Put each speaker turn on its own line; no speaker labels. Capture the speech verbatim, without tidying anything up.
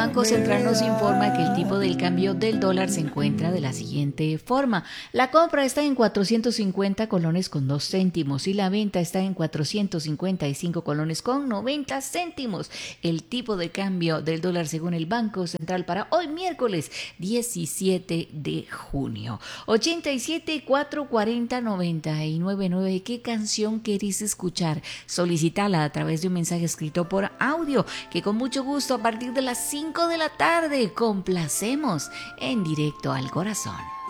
Banco Central nos informa que el tipo del cambio del dólar se encuentra de la siguiente forma. La compra está en cuatrocientos cincuenta colones con dos céntimos y la venta está en cuatrocientos cincuenta y cinco colones con noventa céntimos. El tipo de cambio del dólar según el Banco Central para hoy miércoles diecisiete de junio. ochenta y siete, cuatrocientos cuarenta, noventa y nueve nueve. ¿Qué canción querés escuchar? Solicítala a través de un mensaje escrito por audio que con mucho gusto a partir de las cinco de la tarde complacemos en directo al corazón.